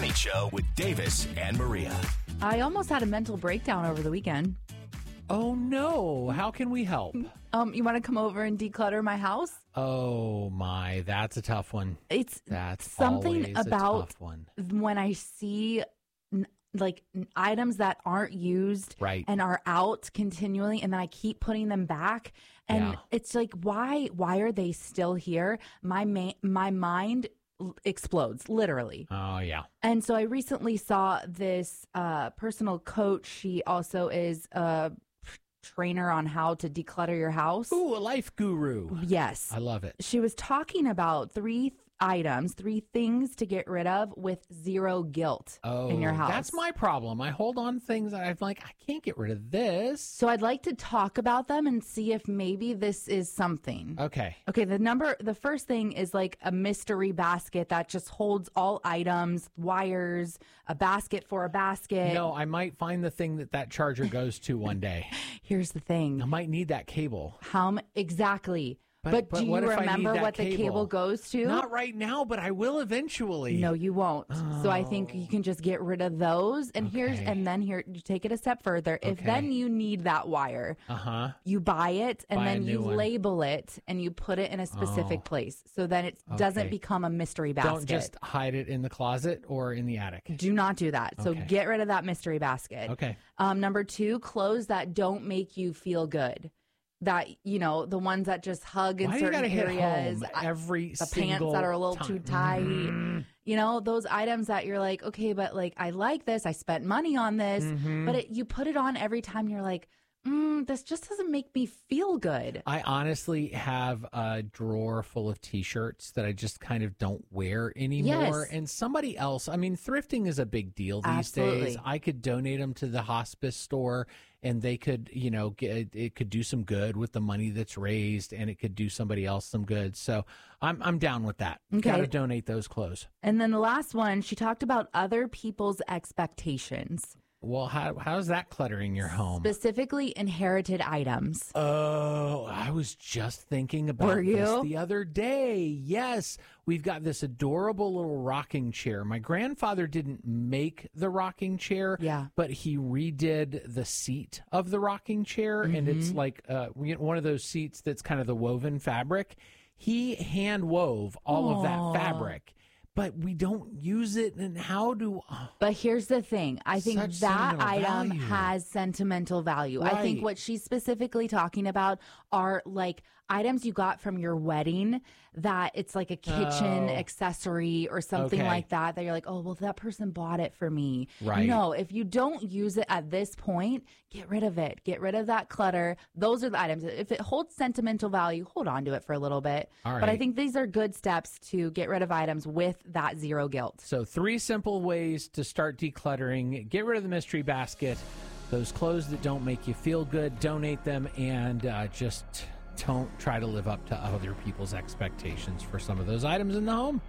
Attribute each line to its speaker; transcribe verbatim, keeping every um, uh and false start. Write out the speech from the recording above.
Speaker 1: Morning Show with Davis and Maria.
Speaker 2: I almost had a mental breakdown over the weekend.
Speaker 3: Oh, no. How can we help?
Speaker 2: Um, you want to come over and declutter my house?
Speaker 3: Oh, my. That's a tough one.
Speaker 2: It's
Speaker 3: That's
Speaker 2: something
Speaker 3: always
Speaker 2: about
Speaker 3: a tough one.
Speaker 2: when I see n- like n- items that aren't used
Speaker 3: Right.
Speaker 2: and are out continually, and then I keep putting them back. And
Speaker 3: Yeah.
Speaker 2: it's like, why, why are they still here? My ma- my mind l- explodes, literally.
Speaker 3: Oh, yeah.
Speaker 2: And so I recently saw this uh, personal coach. She also is a trainer on how to declutter your house.
Speaker 3: Ooh, a life guru.
Speaker 2: Yes.
Speaker 3: I love it.
Speaker 2: She was talking about three th- items, three things to get rid of with zero guilt
Speaker 3: Oh,
Speaker 2: in your house.
Speaker 3: that's my problem. I hold on to things that I'm like, I can't get rid of this.
Speaker 2: So I'd like to talk about them and see if maybe this is something.
Speaker 3: Okay.
Speaker 2: Okay, the number, the first thing is like a mystery basket that just holds all items, wires, a basket for a basket.
Speaker 3: No, I might find the thing that that charger goes to one day.
Speaker 2: Here's the thing.
Speaker 3: I might need that cable.
Speaker 2: How m- exactly?
Speaker 3: But-
Speaker 2: But,
Speaker 3: but
Speaker 2: do you
Speaker 3: what if I need
Speaker 2: remember
Speaker 3: that
Speaker 2: what the
Speaker 3: cable?
Speaker 2: cable goes to?
Speaker 3: Not right now, but I will eventually.
Speaker 2: No, you won't. So I think you can just get rid of those. And here's,
Speaker 3: Okay.
Speaker 2: and then here, you take it a step further. If
Speaker 3: Okay.
Speaker 2: then you need that wire,
Speaker 3: Uh-huh.
Speaker 2: you buy it and
Speaker 3: Buy a
Speaker 2: then
Speaker 3: new
Speaker 2: you
Speaker 3: one.
Speaker 2: label it and you put it in a specific
Speaker 3: Oh.
Speaker 2: place. So then it doesn't
Speaker 3: Okay.
Speaker 2: become a mystery basket.
Speaker 3: Don't just hide it in the closet or in the attic.
Speaker 2: Do not do that. So
Speaker 3: Okay.
Speaker 2: get rid of that mystery basket.
Speaker 3: Okay.
Speaker 2: Um, number two, clothes that don't make you feel good. That, you know, the ones that just hug in
Speaker 3: Why do you
Speaker 2: certain
Speaker 3: gotta hit
Speaker 2: areas.
Speaker 3: home
Speaker 2: I-
Speaker 3: every
Speaker 2: the
Speaker 3: single
Speaker 2: pants that are a little
Speaker 3: time?
Speaker 2: too tight.
Speaker 3: Mm-hmm.
Speaker 2: You know, those items that you're like, okay, but like, I like this. I spent money on this.
Speaker 3: Mm-hmm.
Speaker 2: But it, you put it on every time you're like, mm, this just doesn't make me feel good.
Speaker 3: I honestly have a drawer full of t-shirts that I just kind of don't wear anymore.
Speaker 2: Yes.
Speaker 3: And somebody else, I mean, thrifting is a big deal these
Speaker 2: Absolutely.
Speaker 3: days. I could donate them to the hospice store and they could, you know, get, it could do some good with the money that's raised and it could do somebody else some good. So I'm, I'm down with that.
Speaker 2: Okay.
Speaker 3: Got to donate those clothes.
Speaker 2: And then the last one, she talked about other people's expectations,
Speaker 3: Well, how, how's that cluttering your home?
Speaker 2: specifically inherited items.
Speaker 3: Oh, I was just thinking about
Speaker 2: Were you?
Speaker 3: this the other day. Yes, we've got this adorable little rocking chair. My grandfather didn't make the rocking chair,
Speaker 2: Yeah.
Speaker 3: but he redid the seat of the rocking chair, and
Speaker 2: Mm-hmm.
Speaker 3: it's like uh, we get one of those seats that's kind of the woven fabric. He hand wove all of that fabric, but we don't use it. And how do? Oh,
Speaker 2: But here's the thing. I think
Speaker 3: Such
Speaker 2: that
Speaker 3: sentimental
Speaker 2: item
Speaker 3: value.
Speaker 2: has sentimental value. I think
Speaker 3: Right.
Speaker 2: what she's specifically talking about are like items you got from your wedding that it's like a kitchen
Speaker 3: Oh.
Speaker 2: accessory or something
Speaker 3: Okay.
Speaker 2: like that, that you're like, oh, well, that person bought it for me.
Speaker 3: Right.
Speaker 2: No, if you don't use it at this point, get rid of it. Get rid of that clutter. Those are the items. If it holds sentimental value, hold on to it for a little bit.
Speaker 3: All
Speaker 2: But I
Speaker 3: right.
Speaker 2: think these are good steps to get rid of items with that zero guilt.
Speaker 3: So, three simple ways to start decluttering. Get rid of the mystery basket. Those clothes that don't make you feel good, donate them, and uh, just don't try to live up to other people's expectations for some of those items in the home.